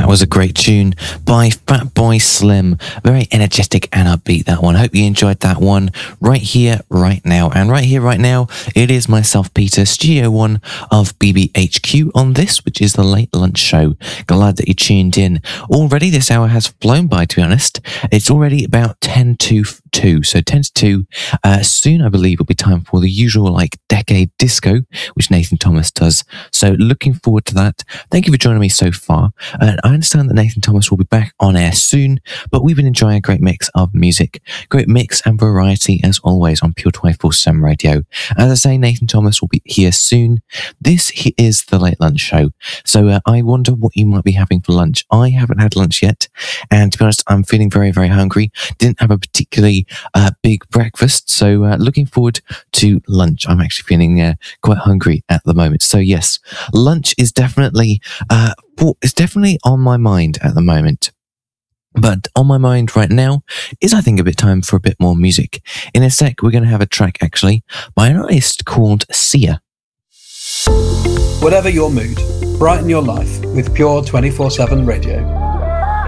Was a great tune by Fatboy Slim. Very energetic and upbeat, that one. Hope you enjoyed that one right here, right now. And right here, right now, it is myself, Peter, Studio One of BBHQ on this, which is the Late Lunch Show. Glad that you tuned in. Already, this hour has flown by, to be honest. It's already about 10 to 2. So 10 to 2. Soon, I believe, will be time for the usual, decade disco, which Nathan Thomas does. So looking forward to that. Thank you for joining me so far. I understand that Nathan Thomas will be back on air soon, but we've been enjoying a great mix of music, great mix and variety as always on Pure 24/7 Radio. As I say, Nathan Thomas will be here soon. This is the Late Lunch Show, so I wonder what you might be having for lunch. I haven't had lunch yet, and to be honest, I'm feeling very, very hungry. Didn't have a particularly big breakfast, so looking forward to lunch. I'm actually feeling quite hungry at the moment. So yes, lunch is definitely it's definitely on my mind at the moment. But on my mind right now is, I think, a bit time for a bit more music. In a sec, we're going to have a track, actually, by an artist called Sia. Whatever your mood, brighten your life with Pure 24/7 Radio.